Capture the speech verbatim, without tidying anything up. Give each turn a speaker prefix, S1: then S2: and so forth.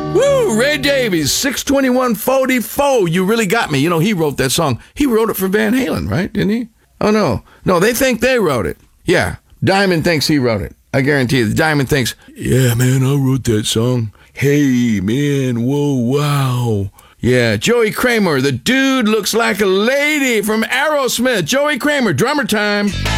S1: Woo! Ray Davies, six twenty-one forty-four. You really got me. You know, he wrote that song. He wrote it for Van Halen, right? Didn't he? Oh, no. No, they think they wrote it. Yeah. Diamond thinks he wrote it. I guarantee you. Diamond thinks, yeah, man, I wrote that song. Hey, man, whoa, wow. Yeah, Joey Kramer. The dude looks like a lady from Aerosmith. Joey Kramer, drummer time.